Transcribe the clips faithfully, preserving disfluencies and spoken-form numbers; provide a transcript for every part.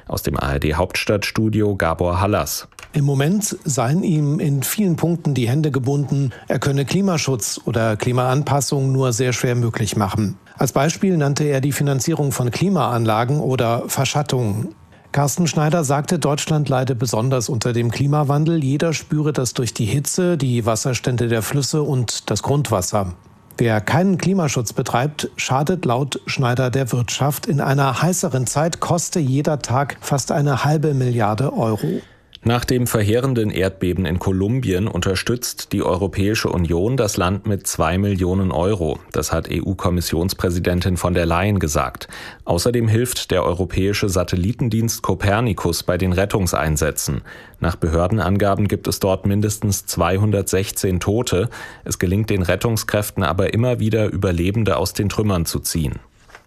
Aus dem A R D-Hauptstadtstudio Gabor Hallas. Im Moment seien ihm in vielen Punkten die Hände gebunden. Er könne Klimaschutz oder Klimaanpassung nur sehr schwer möglich machen. Als Beispiel nannte er die Finanzierung von Klimaanlagen oder Verschattungen. Carsten Schneider sagte, Deutschland leide besonders unter dem Klimawandel. Jeder spüre das durch die Hitze, die Wasserstände der Flüsse und das Grundwasser. Wer keinen Klimaschutz betreibt, schadet laut Schneider der Wirtschaft. In einer heißeren Zeit koste jeder Tag fast eine halbe Milliarde Euro. Nach dem verheerenden Erdbeben in Kolumbien unterstützt die Europäische Union das Land mit zwei Millionen Euro. Das hat E U-Kommissionspräsidentin von der Leyen gesagt. Außerdem hilft der europäische Satellitendienst Copernicus bei den Rettungseinsätzen. Nach Behördenangaben gibt es dort mindestens zweihundertsechzehn Tote. Es gelingt den Rettungskräften aber immer wieder, Überlebende aus den Trümmern zu ziehen.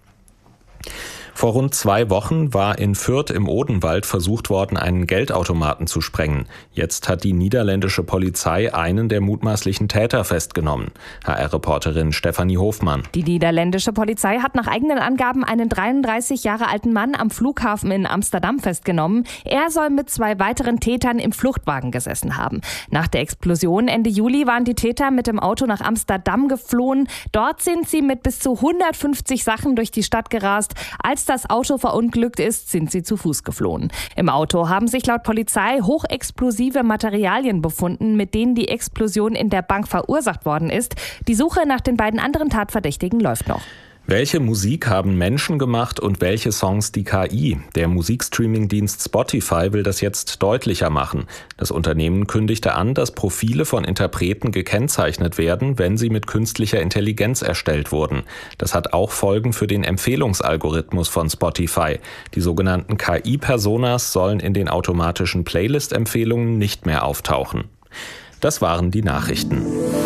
Vor rund zwei Wochen war in Fürth im Odenwald versucht worden, einen Geldautomaten zu sprengen. Jetzt hat die niederländische Polizei einen der mutmaßlichen Täter festgenommen. H R-Reporterin Stefanie Hofmann. Die niederländische Polizei hat nach eigenen Angaben einen dreiunddreißig Jahre alten Mann am Flughafen in Amsterdam festgenommen. Er soll mit zwei weiteren Tätern im Fluchtwagen gesessen haben. Nach der Explosion Ende Juli waren die Täter mit dem Auto nach Amsterdam geflohen. Dort sind sie mit bis zu hundertfünfzig Sachen durch die Stadt gerast. Als das Auto verunglückt ist, sind sie zu Fuß geflohen. Im Auto haben sich laut Polizei hochexplosive Materialien befunden, mit denen die Explosion in der Bank verursacht worden ist. Die Suche nach den beiden anderen Tatverdächtigen läuft noch. Welche Musik haben Menschen gemacht und welche Songs die K I? Der Musikstreaming-Dienst Spotify will das jetzt deutlicher machen. Das Unternehmen kündigte an, dass Profile von Interpreten gekennzeichnet werden, wenn sie mit künstlicher Intelligenz erstellt wurden. Das hat auch Folgen für den Empfehlungsalgorithmus von Spotify. Die sogenannten K I-Personas sollen in den automatischen Playlist-Empfehlungen nicht mehr auftauchen. Das waren die Nachrichten.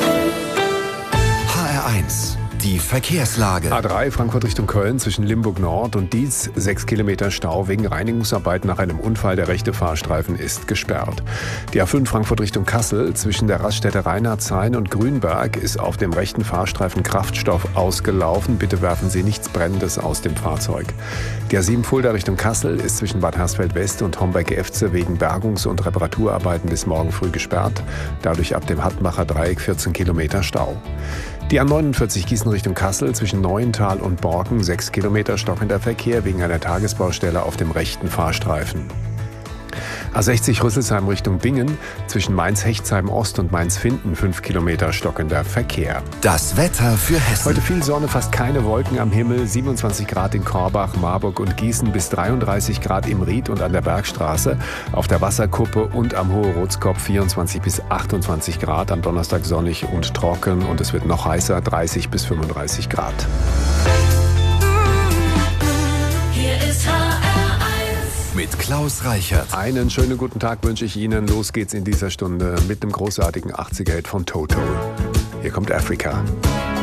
H R eins. Die Verkehrslage. A drei Frankfurt Richtung Köln zwischen Limburg Nord und Dietz. Sechs Kilometer Stau wegen Reinigungsarbeiten nach einem Unfall. Der rechte Fahrstreifen ist gesperrt. Die A fünf Frankfurt Richtung Kassel zwischen der Raststätte Reinhardshain und Grünberg ist auf dem rechten Fahrstreifen Kraftstoff ausgelaufen. Bitte werfen Sie nichts Brennendes aus dem Fahrzeug. Die A sieben Fulda Richtung Kassel ist zwischen Bad Hersfeld West und Homberg-Efze wegen Bergungs- und Reparaturarbeiten bis morgen früh gesperrt. Dadurch ab dem Hattmacher Dreieck vierzehn Kilometer Stau. Die A neunundvierzig Gießen Richtung Kassel zwischen Neuental und Borken, sechs Kilometer stockender Verkehr wegen einer Tagesbaustelle auf dem rechten Fahrstreifen. A sechzig Rüsselsheim Richtung Bingen zwischen Mainz-Hechtsheim Ost und Mainz-Finden, fünf Kilometer stockender Verkehr. Das Wetter für Hessen. Heute viel Sonne, fast keine Wolken am Himmel, siebenundzwanzig Grad in Korbach, Marburg und Gießen bis dreiunddreißig Grad im Ried und an der Bergstraße, auf der Wasserkuppe und am Hohe Rotskopf vierundzwanzig bis achtundzwanzig Grad, am Donnerstag sonnig und trocken und es wird noch heißer, dreißig bis fünfunddreißig Grad. Hier ist H R eins mit Klaus Reichert. Einen schönen guten Tag wünsche ich Ihnen. Los geht's in dieser Stunde mit dem großartigen achtziger-Hit von Toto. Hier kommt Africa.